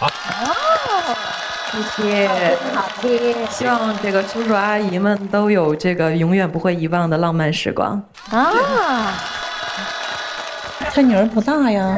谢谢， 好听希望这个叔叔阿姨们都有这个永远不会遗忘的浪漫时光啊！ 他女儿不大呀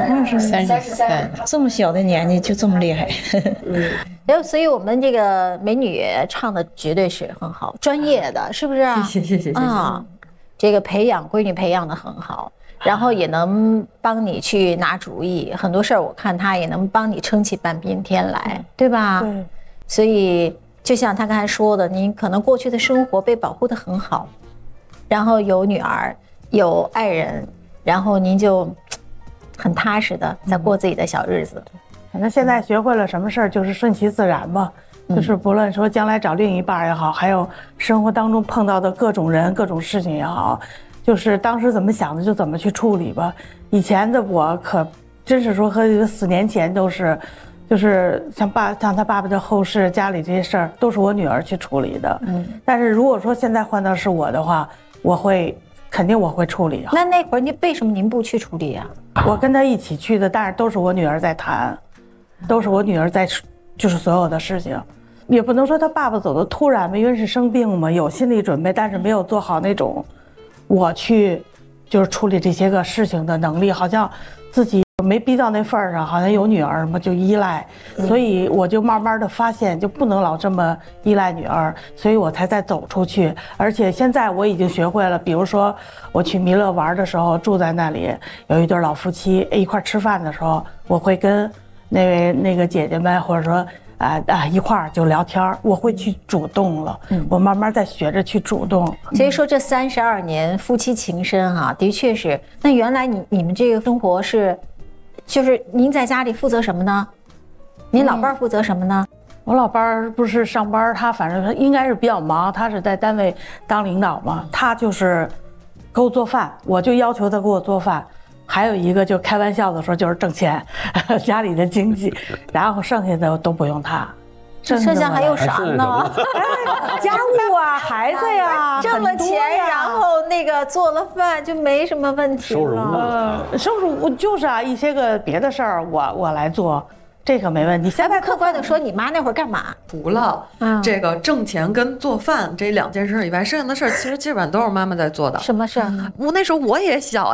，33，这么小的年纪就这么厉害。 然后，所以我们这个美女唱的绝对是很好，专业的，是不是啊？ 谢谢啊，这个闺女培养的很好，然后也能帮你去拿主意，很多事儿我看她也能帮你撑起半边天来，对吧？ 对。 所以就像他刚才说的，您可能过去的生活被保护得很好，然后有女儿，有爱人，然后您就很踏实的在过自己的小日子。 反正现在学会了什么事儿就是顺其自然吧，就是不论说将来找另一半也好，还有生活当中碰到的各种人、各种事情也好，就是当时怎么想的就怎么去处理吧。以前的我可真是说和4年前都是。就是像他爸爸的后事，家里这些事儿都是我女儿去处理的。但是如果说现在换到是我的话，肯定我会处理。 那会儿为什么您不去处理啊？ 我跟他一起去的，但是都是我女儿在谈，都是我女儿在，就是所有的事情，也不能说他爸爸走的突然嘛，因为是生病嘛，有心理准备，但是没有做好那种我去就是处理这些个事情的能力，好像自己。没逼到那份儿上，好像有女儿嘛就依赖，所以我就慢慢的发现就不能老这么依赖女儿，所以我才再走出去。而且现在我已经学会了，比如说我去弥勒玩的时候，住在那里有一对老夫妻一块吃饭的时候，我会跟那个姐姐们或者说一块儿就聊天，我会去主动了。我慢慢在学着去主动。 所以说这32年夫妻情深啊，的确是。那原来你们这个生活是。就是您在家里负责什么呢？您老伴儿负责什么呢？ 我老伴儿不是上班，他反正他应该是比较忙，他是在单位当领导嘛，他就是给我做饭，我就要求他给我做饭。还有一个就开玩笑的说就是挣钱，家里的经济，然后剩下的都不用他。 剩下还有啥呢？ 家务啊，孩子呀， 挣了钱，然后那个做了饭就没什么问题了。 收拾我就是啊，一些个别的事儿我来做，这个没问题。现在客观的说，你妈那会儿干嘛？ 除了这个挣钱跟做饭这2件事以外，剩下的事儿其实基本上都是妈妈在做的。 什么事儿？ 那时候我也小。